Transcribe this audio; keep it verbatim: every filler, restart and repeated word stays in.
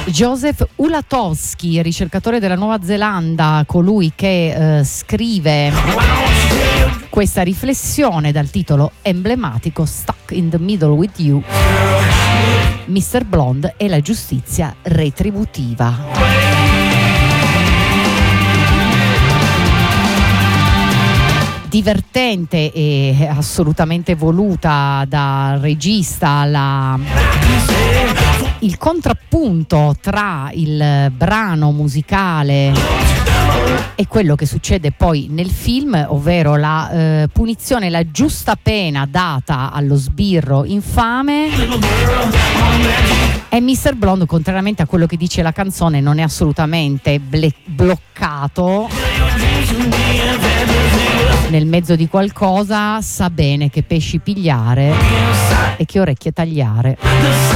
Joseph Ulatowski, ricercatore della Nuova Zelanda, colui che eh, scrive questa riflessione dal titolo emblematico Stuck in the Middle with You, mister Blonde e la giustizia retributiva. Divertente e assolutamente voluta dal regista la, il contrappunto tra il brano musicale e quello che succede poi nel film, ovvero la eh, punizione, la giusta pena data allo sbirro infame. E mister Blonde, contrariamente a quello che dice la canzone, non è assolutamente ble- bloccato nel mezzo di qualcosa, sa bene che pesci pigliare e che orecchie tagliare.